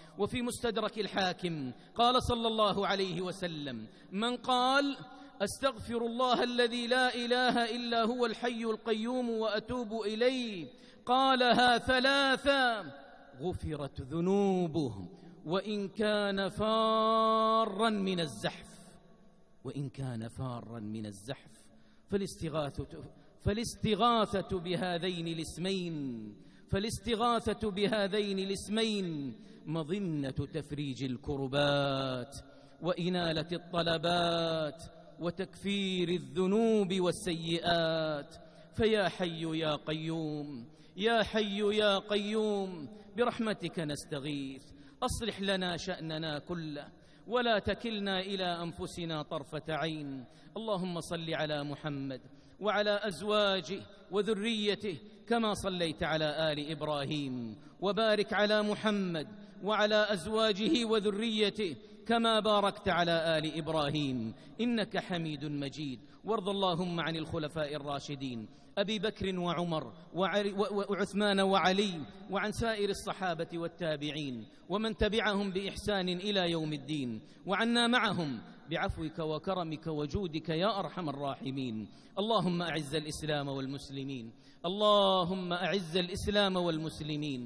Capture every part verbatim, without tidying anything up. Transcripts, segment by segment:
وفي مستدرك الحاكم قال صلى الله عليه وسلم: من قال أستغفر الله الذي لا إله إلا هو الحي القيوم وأتوب إليه قالها ثلاثا غفرت ذنوبه وإن كان فارا من الزحف وإن كان فارا من الزحف. فالاستغاثة, فالاستغاثة بهذين الاسمين فالاستغاثة بهذين الاسمين مظنة تفريج الكربات وإنالة الطلبات وتكفير الذنوب والسيئات. فيا حي يا قيوم يا حي يا قيوم برحمتك نستغيث، أصلح لنا شأننا كله ولا تكلنا إلى أنفسنا طرفة عين. اللهم صل على محمد وعلى أزواجه وذريته كما صليت على آل إبراهيم، وبارك على محمد وعلى أزواجه وذريته كما باركت على آل إبراهيم إنك حميد مجيد. وارض اللهم عن الخلفاء الراشدين أبي بكر وعمر وعثمان وعلي، وعن سائر الصحابة والتابعين ومن تبعهم بإحسان إلى يوم الدين، وعنا معهم بعفوك وكرمك وجودك يا أرحم الراحمين. اللهم أعز الإسلام والمسلمين اللهم أعز الإسلام والمسلمين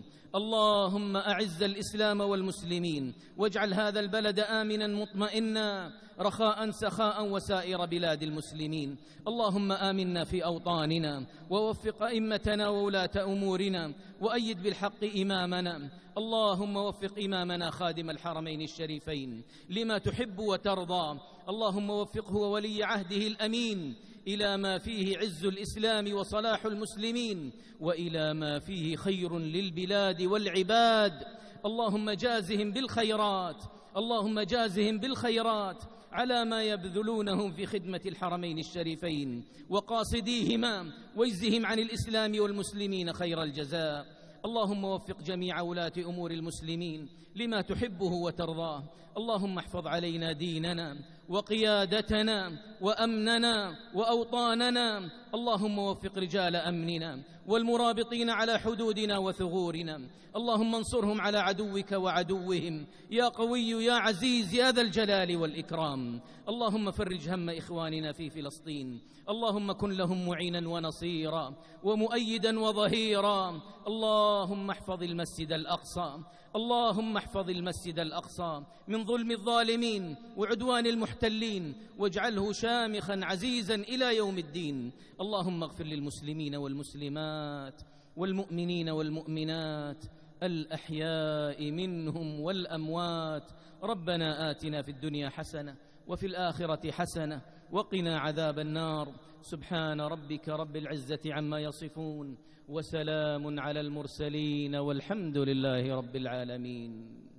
اللهم أعز الإسلام والمسلمين واجعل هذا البلد آمنا مطمئنا رخاء سخاء وسائر بلاد المسلمين. اللهم آمنا في أوطاننا ووفق أئمتنا وولاة أمورنا وأيد بالحق إمامنا. اللهم وفق إمامنا خادم الحرمين الشريفين لما تحب وترضى. اللهم وفقه وولي عهده الأمين إلى ما فيه عز الإسلام وصلاح المسلمين وإلى ما فيه خير للبلاد والعباد. اللهم جازهم بالخيرات اللهم جازهم بالخيرات على ما يبذلونهم في خدمة الحرمين الشريفين وقاصديهما، واجزهم عن الإسلام والمسلمين خير الجزاء. اللهم وفق جميع ولاة أمور المسلمين لما تحبه وترضاه. اللهم احفظ علينا ديننا وقيادتنا وأمننا وأوطاننا. اللهم وفق رجال أمننا والمرابطين على حدودنا وثغورنا. اللهم انصرهم على عدوك وعدوهم يا قوي يا عزيز يا ذا الجلال والإكرام. اللهم فرج هم إخواننا في فلسطين. اللهم كن لهم معينا ونصيرا ومؤيدا وظهيرا. اللهم احفظ المسجد الأقصى اللهم احفظ المسجد الأقصى من ظلم الظالمين وعدوان المحتلين واجعله شامخا عزيزا إلى يوم الدين. اللهم اغفر للمسلمين والمسلمات والمؤمنين والمؤمنات الأحياء منهم والأموات. ربنا آتنا في الدنيا حسنة وفي الآخرة حسنة وقنا عذاب النار. سبحان ربك رب العزة عما يصفون وسلام على المرسلين والحمد لله رب العالمين.